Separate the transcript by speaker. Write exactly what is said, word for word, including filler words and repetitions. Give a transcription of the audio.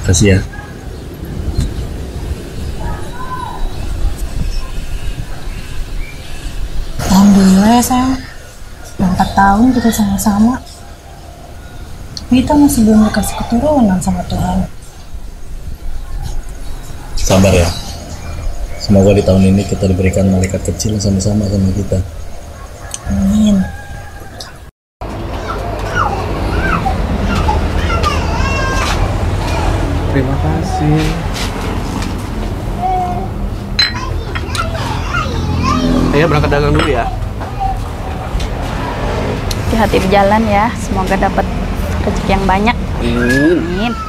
Speaker 1: Kasih ya.
Speaker 2: Alhamdulillah ya sayang, udah empat tahun kita sama-sama. Kita masih belum dikasih keturunan sama Tuhan.
Speaker 1: Sabar ya. Semoga di tahun ini kita diberikan malaikat kecil yang sama-sama sama kita.
Speaker 2: Amin.
Speaker 3: Terima kasih. Saya berangkat dagang dulu ya.
Speaker 4: Hati-hati di jalan ya, semoga dapat rezeki yang banyak.
Speaker 3: Amin.
Speaker 4: Amin.